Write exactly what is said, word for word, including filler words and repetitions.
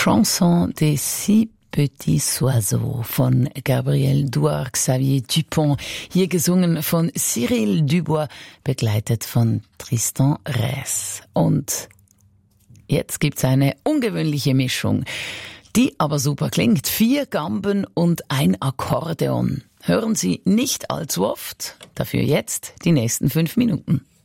Chanson des six Petits Oiseaux von Gabriel Douard, Xavier Dupont, hier gesungen von Cyril Dubois, begleitet von Tristan Res. Und jetzt gibt's eine ungewöhnliche Mischung, die aber super klingt. Vier Gamben und ein Akkordeon. Hören Sie nicht allzu oft, dafür jetzt die nächsten fünf Minuten.